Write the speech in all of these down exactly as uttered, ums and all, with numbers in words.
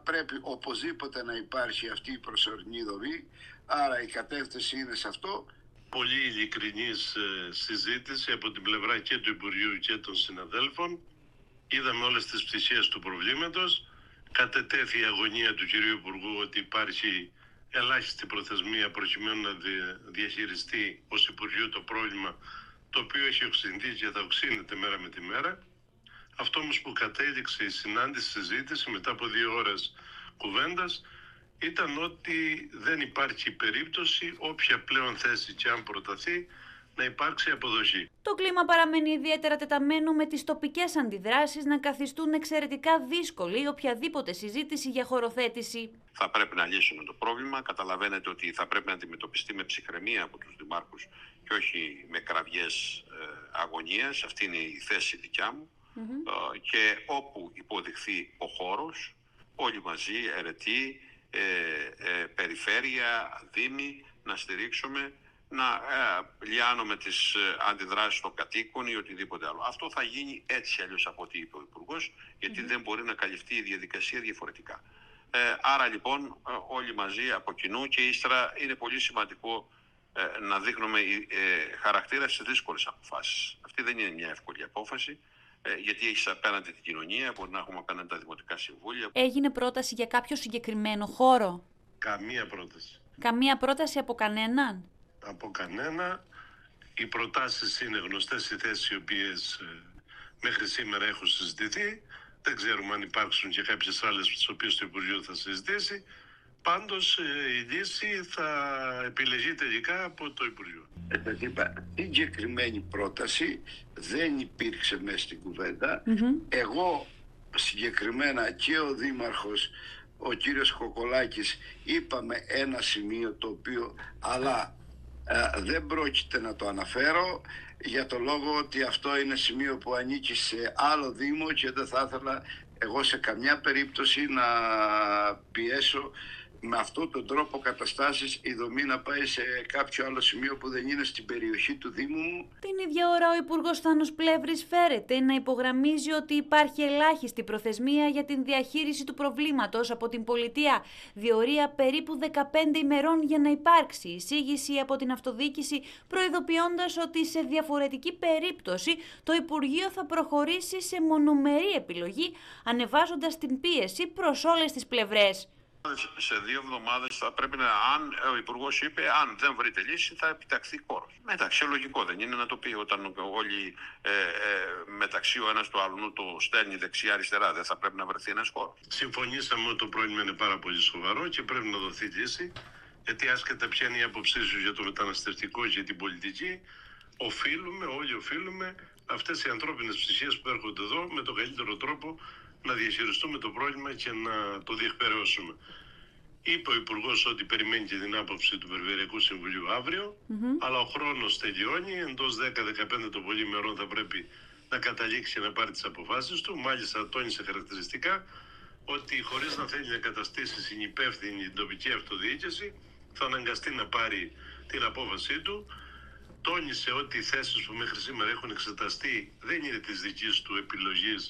πρέπει οπωσδήποτε να υπάρχει αυτή η προσωρινή δομή, άρα η κατεύθυνση είναι σε αυτό. Πολύ ειλικρινής συζήτηση από την πλευρά και του Υπουργείου και των συναδέλφων. Είδαμε όλες τις πτυχές του προβλήματος. Κατετέθη η αγωνία του κυρίου Υπουργού ότι υπάρχει ελάχιστη προθεσμία προκειμένου να διαχειριστεί ως Υπουργείο το πρόβλημα, το οποίο έχει οξυνθεί και θα οξύνεται μέρα με τη μέρα. Αυτό όμως που κατέληξε η συνάντηση, συζήτηση μετά από δύο ώρες κουβέντας, ήταν ότι δεν υπάρχει περίπτωση, όποια πλέον θέση και αν προταθεί, να υπάρξει αποδοχή. Το κλίμα παραμένει ιδιαίτερα τεταμένο, με τις τοπικές αντιδράσεις να καθιστούν εξαιρετικά δύσκολη οποιαδήποτε συζήτηση για χωροθέτηση. Θα πρέπει να λύσουμε το πρόβλημα. Καταλαβαίνετε ότι θα πρέπει να αντιμετωπιστεί με ψυχραιμία από τους δημάρχους και όχι με κραυγές ε, αγωνίας. Αυτή είναι η θέση δικιά μου. Mm-hmm. Ε, και όπου υποδειχθεί ο χώρος, όλοι μαζί, αιρετοί, ε, ε, περιφέρεια, δήμοι, να στηρίξουμε, να ε, λιάνουμε τις ε, αντιδράσεις των κατοίκων ή οτιδήποτε άλλο. Αυτό θα γίνει έτσι αλλιώς από ό,τι είπε ο Υπουργός, γιατί mm-hmm. δεν μπορεί να καλυφθεί η διαδικασία διαφορετικά. Ε, άρα λοιπόν ε, όλοι μαζί από κοινού, και ύστερα είναι πολύ σημαντικό ε, να δείχνουμε ε, χαρακτήρα στις δύσκολες αποφάσεις. Αυτή δεν είναι μια εύκολη απόφαση, ε, γιατί έχεις απέναντι την κοινωνία, μπορεί να έχουμε απέναντι τα δημοτικά συμβούλια. Έγινε πρόταση για κάποιο συγκεκριμένο χώρο? Καμία πρόταση. Καμία πρόταση από κανέναν? Από κανένα. Οι προτάσεις είναι γνωστές, οι θέσεις οι οποίες ε, μέχρι σήμερα έχουν συζητηθεί. Δεν ξέρουμε αν υπάρξουν και κάποιες άλλες τις οποίες το Υπουργείο θα συζητήσει. Πάντως ε, η λύση θα επιλεγεί τελικά από το Υπουργείο. Ε, είπα, η συγκεκριμένη πρόταση δεν υπήρξε μέσα στην κουβέντα. Mm-hmm. Εγώ συγκεκριμένα και ο Δήμαρχος, ο κύριος Κοκολάκης, είπαμε ένα σημείο το οποίο, αλλά ε, δεν πρόκειται να το αναφέρω για το λόγο ότι αυτό είναι σημείο που ανήκει σε άλλο Δήμο και δεν θα ήθελα εγώ σε καμιά περίπτωση να πιέσω με αυτόν τον τρόπο καταστάσεις η δομή να πάει σε κάποιο άλλο σημείο που δεν είναι στην περιοχή του Δήμου μου. Την ίδια ώρα ο Υπουργός Θάνος Πλεύρης φέρεται να υπογραμμίζει ότι υπάρχει ελάχιστη προθεσμία για την διαχείριση του προβλήματος από την πολιτεία. Διορία περίπου δεκαπέντε ημερών για να υπάρξει εισήγηση από την αυτοδιοίκηση, προειδοποιώντας ότι σε διαφορετική περίπτωση το Υπουργείο θα προχωρήσει σε μονομερή επιλογή, ανεβάζοντας την πίεση προς όλες τις πλευρές. Σε δύο εβδομάδες θα πρέπει να, αν ο Υπουργός είπε, αν δεν βρείτε λύση θα επιταχθεί χώρος. Εντάξει, λογικό δεν είναι να το πει όταν όλοι ε, ε, μεταξύ ο ένας του άλλου το στέλνει δεξιά-αριστερά, δεν θα πρέπει να βρεθεί ένας χώρος. Συμφωνήσαμε ότι το πρόβλημα είναι πάρα πολύ σοβαρό και πρέπει να δοθεί λύση, γιατί άσχετα ποια είναι η άποψή σου για το μεταναστευτικό και την πολιτική, οφείλουμε, όλοι οφείλουμε αυτές οι ανθρώπινες ψυχές που έρχονται εδώ με τον καλύτερο τρόπο να διαχειριστούμε το πρόβλημα και να το διεκπαιρεώσουμε. Είπε ο Υπουργός ότι περιμένει και την άποψη του Περιφερειακού Συμβουλίου αύριο, mm-hmm. αλλά ο χρόνος τελειώνει, εντός δέκα με δεκαπέντε το πολύ ημερών θα πρέπει να καταλήξει και να πάρει τις αποφάσεις του. Μάλιστα τόνισε χαρακτηριστικά ότι χωρίς να θέλει να καταστήσει συνυπεύθυνη την τοπική αυτοδιοίκηση, θα αναγκαστεί να πάρει την απόφασή του. Τόνισε ότι οι θέσεις που μέχρι σήμερα έχουν εξεταστεί δεν είναι της δικής του επιλογής.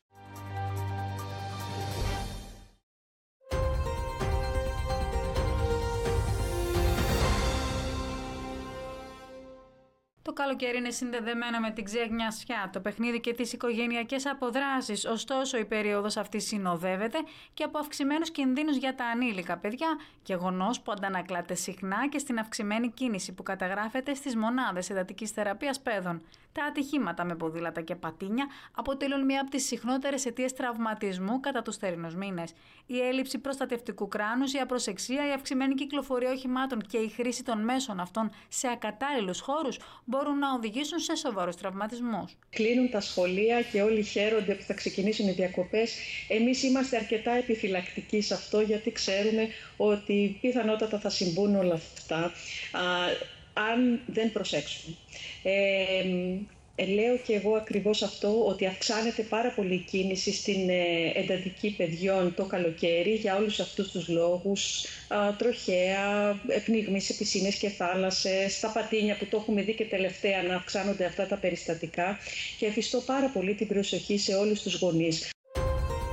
Το καλοκαίρι είναι συνδεδεμένο με την ξεγνιασιά, το παιχνίδι και τις οικογενειακές αποδράσεις. Ωστόσο, η περίοδος αυτή συνοδεύεται και από αυξημένους κινδύνους για τα ανήλικα παιδιά, γεγονός που αντανακλάται συχνά και στην αυξημένη κίνηση που καταγράφεται στις μονάδες εντατικής θεραπείας παιδών. Τα ατυχήματα με ποδήλατα και πατίνια αποτελούν μία από τις συχνότερες αιτίες τραυματισμού κατά τους θερινούς μήνες. Η έλλειψη προστατευτικού κράνους, η απροσεξία, η αυξημένη κυκλοφορία οχημάτων και η χρήση των μέσων αυτών σε ακατάλληλους χώρους μπορούν να οδηγήσουν σε σοβαρούς τραυματισμούς. Κλείνουν τα σχολεία και όλοι χαίρονται που θα ξεκινήσουν οι διακοπές. Εμείς είμαστε αρκετά επιφυλακτικοί σε αυτό, γιατί ξέρουμε ότι πιθανότατα θα συμβούν όλα αυτά α, αν δεν προσέξουμε. Ε, Ε, λέω και εγώ ακριβώς αυτό, ότι αυξάνεται πάρα πολύ η κίνηση στην ε, εντατική παιδιών το καλοκαίρι για όλους αυτούς τους λόγους, α, τροχαία, πνιγμοί σε πισίνες και θάλασσες, τα πατίνια που το έχουμε δει και τελευταία να αυξάνονται αυτά τα περιστατικά, και εφιστώ πάρα πολύ την προσοχή σε όλους τους γονείς